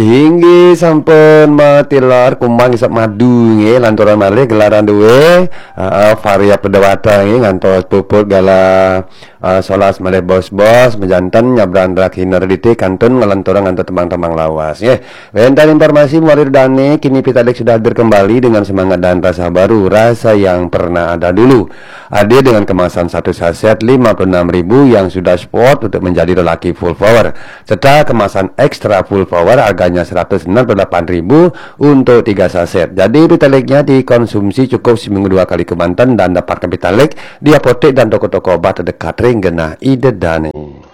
Hinggi sampun matilar kumbang isap madu nggih lanturan malih gelaran duwe varia pedawatan nggih ngantos puput gala solas malih bos-bos mejanten nyabran drak hiner dite kantun ngelanturang ngantos tembang-tembang lawas nggih. Bentar informasi Mualir Dane kini Pitalik sudah hadir kembali dengan semangat dan rasa baru, rasa yang pernah ada dulu. Hadir dengan kemasan satu saset 56.000 yang sudah sport untuk menjadi lelaki full power, serta kemasan ekstra full power harganya 168.000 untuk 3 saset. Jadi Pitaliknya dikonsumsi cukup seminggu 2 kali ke Banten dan dapatkan Pitalik di apotek dan toko-toko obat terdekat Renggena Ide Dane.